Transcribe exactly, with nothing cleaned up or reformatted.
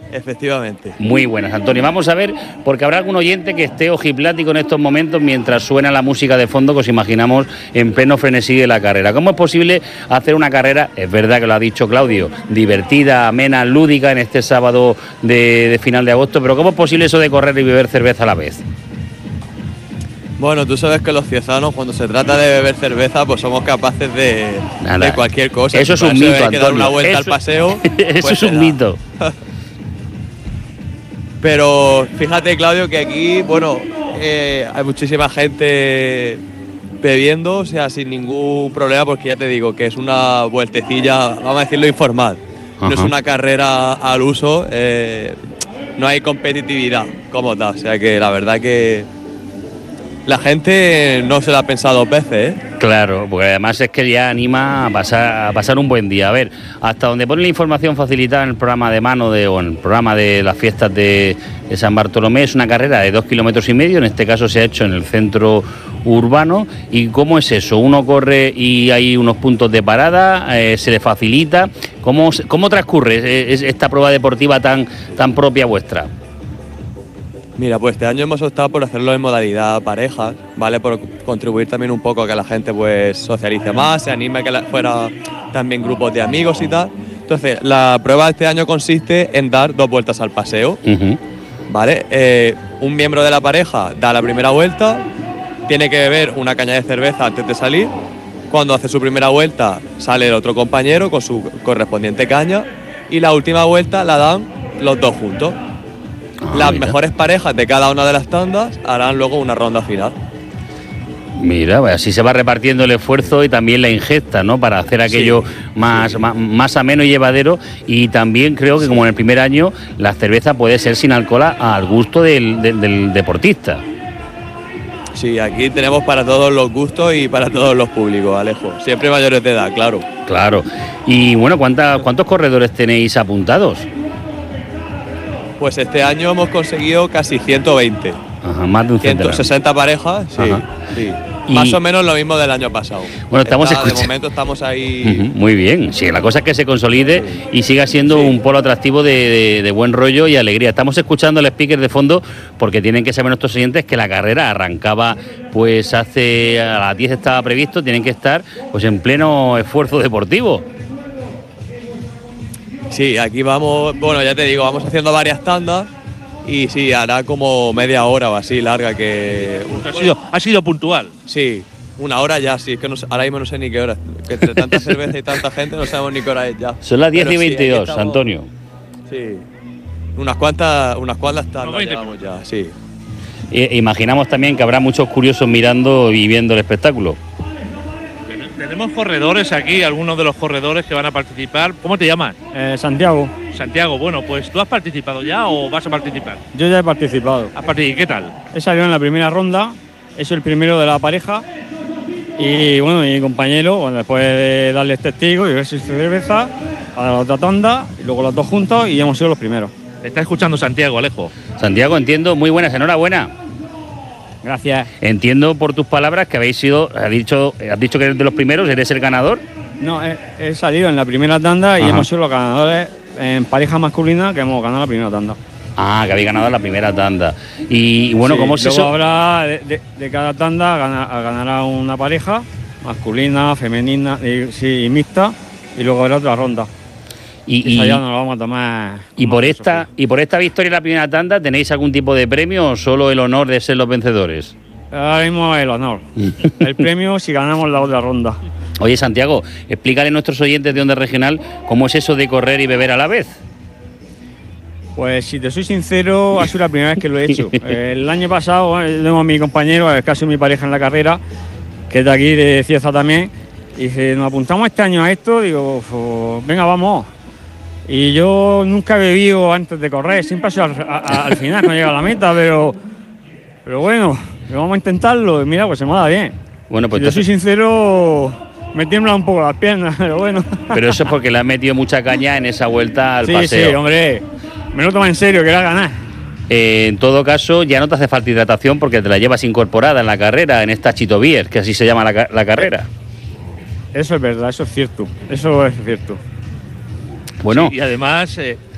Efectivamente. Muy buenas, Antonio. Vamos a ver, porque habrá algún oyente que esté ojiplático en estos momentos mientras suena la música de fondo que os imaginamos en pleno frenesí de la carrera. ¿Cómo es posible hacer una carrera, es verdad que lo ha dicho Claudio, divertida, amena, lúdica en este sábado de, de final de agosto, pero cómo es posible eso de correr y beber cerveza a la vez? Bueno, tú sabes que los ciezanos, cuando se trata de beber cerveza, pues somos capaces de, de cualquier cosa. Eso es un mito, Antonio. Hay que dar una vuelta eso, al paseo. Eso pues es un mito. Pero fíjate, Claudio, que aquí, bueno, eh, hay muchísima gente bebiendo, o sea, sin ningún problema, porque ya te digo que es una vueltecilla, vamos a decirlo, informal. Ajá. No es una carrera al uso, eh, no hay competitividad como tal, o sea que la verdad que la gente no se la ha pensado dos veces, ¿eh? Claro, porque además es que ya anima a pasar, a pasar un buen día. A ver, hasta donde pone la información facilitada en el programa de mano de, o en el programa de las fiestas de, de San Bartolomé, es una carrera de dos kilómetros y medio, en este caso se ha hecho en el centro urbano. ¿Y cómo es eso? Uno corre y hay unos puntos de parada, eh, se le facilita. ¿Cómo, cómo transcurre esta prueba deportiva tan, tan propia vuestra? Mira, pues este año hemos optado por hacerlo en modalidad pareja, ¿vale? Por contribuir también un poco a que la gente pues socialice más, se anime a que la, fuera también grupos de amigos y tal. Entonces, la prueba de este año consiste en dar dos vueltas al paseo, uh-huh. ¿vale? Eh, un miembro de la pareja da la primera vuelta, tiene que beber una caña de cerveza antes de salir. Cuando hace su primera vuelta, sale el otro compañero con su correspondiente caña y la última vuelta la dan los dos juntos. Ah, Las mira. mejores parejas de cada una de las tandas harán luego una ronda final. Mira, así se va repartiendo el esfuerzo y también la ingesta, ¿no? Para hacer aquello sí, más, sí. más, más ameno y llevadero. Y también creo que sí. como en el primer año, la cerveza puede ser sin alcohol al gusto del, del, del deportista. Sí, aquí tenemos para todos los gustos y para todos los públicos, Alejo. Siempre mayores de edad, claro. Claro. Y bueno, ¿cuánta, ¿cuántos corredores tenéis apuntados? Pues este año hemos conseguido casi ciento veinte. Ajá, más de un ciento sesenta parejas, sí, sí. Y más o menos lo mismo del año pasado. Bueno, estamos Está, escuchando. De momento estamos ahí. Uh-huh, muy bien, sí, la cosa es que se consolide sí. y siga siendo sí. un polo atractivo de, de, de buen rollo y alegría. Estamos escuchando al speaker de fondo porque tienen que saber nuestros oyentes que la carrera arrancaba pues hace a las diez estaba previsto, tienen que estar pues en pleno esfuerzo deportivo. Sí, aquí vamos, bueno, ya te digo, vamos haciendo varias tandas y sí, hará como media hora o así larga que... Ha sido, ha sido puntual. Sí, una hora ya, sí, es que no, ahora mismo no sé ni qué hora, que entre tanta cerveza y tanta gente no sabemos ni qué hora es ya. Son las diez y veintidós, sí, Antonio. Sí, unas cuantas, unas cuantas tandas llevamos ya, sí. E, imaginamos también que habrá muchos curiosos mirando y viendo el espectáculo. Tenemos corredores aquí, algunos de los corredores que van a participar. ¿Cómo te llamas? Eh, Santiago. Santiago, bueno, pues ¿tú has participado ya o vas a participar? Yo ya he participado. ¿Has participado? ¿Y qué tal? He salido en la primera ronda, he sido el primero de la pareja y bueno, mi compañero, bueno, después de darles testigo y ver si cerveza, a la otra tanda y luego los dos juntos y hemos sido los primeros. Te está escuchando Santiago, Alejo. Santiago, entiendo, muy buenas, enhorabuena. Gracias. Entiendo por tus palabras que habéis sido, has dicho, has dicho que eres de los primeros, ¿eres el ganador? No, he, he salido en la primera tanda y Ajá. hemos sido los ganadores en pareja masculina que hemos ganado la primera tanda. Ah, que habéis ganado la primera tanda. Y bueno, sí, ¿cómo es luego eso? Habrá de, de, de cada tanda gana, ganará una pareja masculina, femenina y, sí, y mixta y luego habrá otra ronda. Y, y ya nos lo vamos a tomar. Y por esta y por esta victoria en la primera tanda, ¿tenéis algún tipo de premio o solo el honor de ser los vencedores? Ahora mismo el honor. El premio si ganamos la otra ronda. Oye, Santiago, explícale a nuestros oyentes de Onda Regional cómo es eso de correr y beber a la vez. Pues si te soy sincero, ha sido la primera vez que lo he hecho. El año pasado, bueno, tengo a mi compañero, es casi mi pareja en la carrera, que es de aquí, de Cieza también, y dice, nos apuntamos este año a esto, digo, pues, venga, vamos. Y yo nunca he bebido antes de correr, siempre ha sido al, a, al final cuando llega a la meta, pero, pero bueno, vamos a intentarlo y mira, pues se me da bien. Bueno, pues si te soy sincero, me tiemblan un poco las piernas, pero bueno. Pero eso es porque le has metido mucha caña en esa vuelta al sí, paseo. Sí, sí, hombre, me lo toma en serio, que era ganar. Eh, en todo caso, ya no te hace falta hidratación porque te la llevas incorporada en la carrera, en esta Chito Beer, que así se llama la, la carrera. Eso es verdad, eso es cierto, eso es cierto. Bueno. Sí, y además, eh,